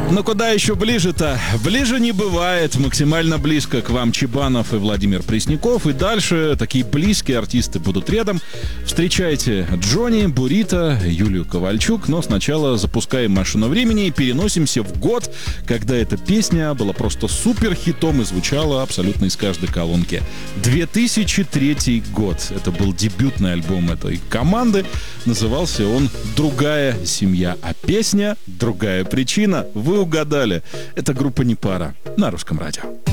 Но куда еще ближе-то? Ближе не бывает. Максимально близко к вам Чебанов и Владимир Пресняков. И дальше такие близкие артисты будут рядом. Встречайте Джонни, Бурито, Юлию Ковальчук. Но сначала запускаем машину времени и переносимся в год, когда эта песня была просто супер хитом и звучала абсолютно из каждой колонки. 2003 год. Это был дебютный альбом этой команды. Назывался он «Другая семья». А песня «Другая причина». Вы угадали. Это группа «Непара» на Русском радио.